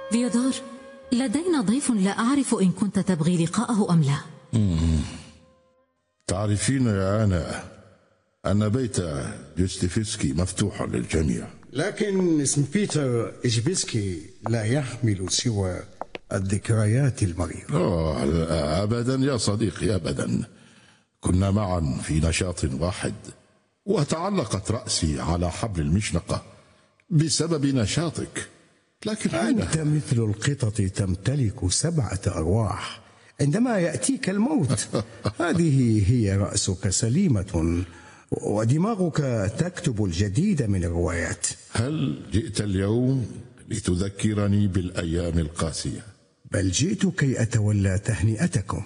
فيودور، لدينا ضيف لا أعرف إن كنت تبغي لقاءه أم لا. تعرفين يا أنا أن بيت يوستيفسكي مفتوح للجميع، لكن اسم بيتر إجبسكي لا يحمل سوى الذكريات المريرة. لا أبدا يا صديقي، أبدا. كنا معا في نشاط واحد، وتعلقت رأسي على حبل المشنقة بسبب نشاطك. لكن أنت مثل القطط تمتلك 7 أرواح. عندما يأتيك الموت هذه هي رأسك سليمة ودماغك تكتب الجديد من الروايات. هل جئت اليوم لتذكرني بالأيام القاسية؟ بل جئت كي أتولى تهنئتكم.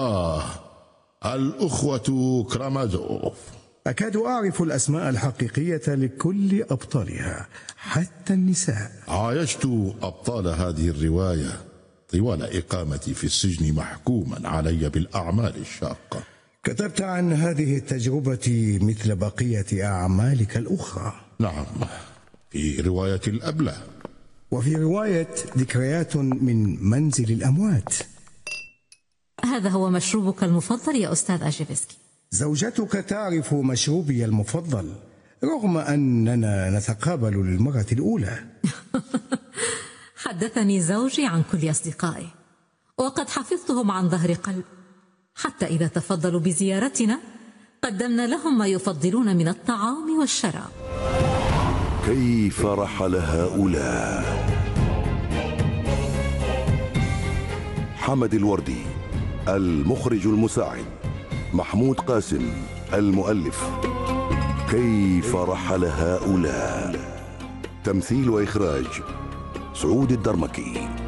الأخوة كرامازوف. أكاد أعرف الأسماء الحقيقية لكل أبطالها حتى النساء. عايشت أبطال هذه الرواية طوال إقامتي في السجن محكوما علي بالأعمال الشاقة. كتبت عن هذه التجربة مثل بقية أعمالك الأخرى. نعم، في رواية الأبلة، وفي رواية ذكريات من منزل الأموات. هذا هو مشروبك المفضل يا أستاذ أجيفسكي. زوجتك تعرف مشروبي المفضل رغم أننا نتقابل للمرة الأولى. حدثني زوجي عن كل أصدقائي، وقد حفظتهم عن ظهر قلب، حتى إذا تفضلوا بزيارتنا قدمنا لهم ما يفضلون من الطعام والشراب. كيف رحل هؤلاء؟ حمد الوردي المخرج المساعد، محمود قاسم المؤلف. كيف رحل هؤلاء؟ تمثيل وإخراج سعود الدرمكي.